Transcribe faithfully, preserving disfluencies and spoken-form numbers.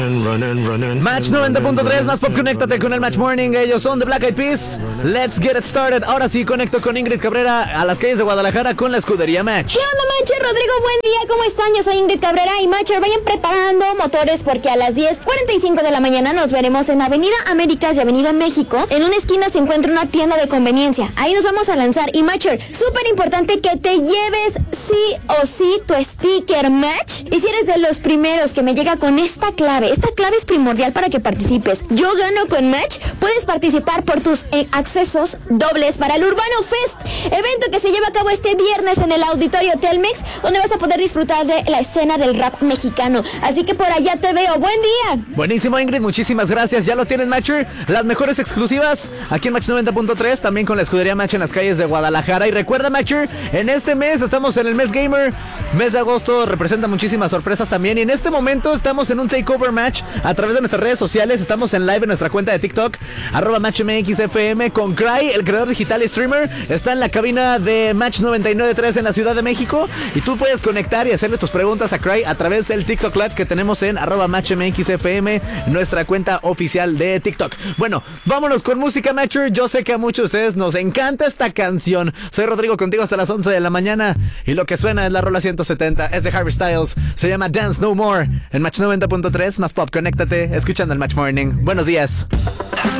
Match noventa punto tres, más pop, conéctate con el Match Morning. Ellos son The Black Eyed Peas. Let's get it started. Ahora sí, conecto con Ingrid Cabrera a las calles de Guadalajara con la escudería Match. ¿Qué onda, Matcher? Rodrigo, buen día, ¿cómo están? Yo soy Ingrid Cabrera y Matcher, vayan preparando motores porque a las diez cuarenta y cinco de la mañana nos veremos en Avenida Américas y Avenida México. En una esquina se encuentra una tienda de conveniencia. Ahí nos vamos a lanzar. Y Matcher, súper importante que te lleves sí o sí tu sticker Match. Y si eres de los primeros que me llega con esta clave, esta clave es primordial para que participes. Yo gano con Match. Puedes participar por tus eh, accesos dobles para el Urbano Fest, evento que se lleva a cabo este viernes en el Auditorio Telmex, donde vas a poder disfrutar de la escena del rap mexicano. Así que por allá te veo. ¡Buen día! Buenísimo, Ingrid, muchísimas gracias. Ya lo tienen, Matcher. Las mejores exclusivas aquí en Match noventa punto tres, también con la escudería Match en las calles de Guadalajara. Y recuerda, Matcher, en este mes estamos en el mes gamer. Mes de agosto representa muchísimas sorpresas también. Y en este momento estamos en un takeover match a través de nuestras redes sociales. Estamos en live en nuestra cuenta de TikTok, arroba MatchMXFM, con Cry, el creador digital y streamer. Está en la cabina de Match noventa y nueve punto tres en la Ciudad de México. Y tú puedes conectar y hacerle tus preguntas a Cry a través del TikTok Live que tenemos en arroba MatchMXFM, nuestra cuenta oficial de TikTok. Bueno, vámonos con música, Matcher. Yo sé que a muchos de ustedes nos encanta esta canción. Soy Rodrigo, contigo hasta las once de la mañana. Y lo que suena es la rola ciento setenta. Es de Harry Styles. Se llama Dance No More. En Match noventa punto tres, más pop, conéctate, escuchando el Match Morning. Buenos días.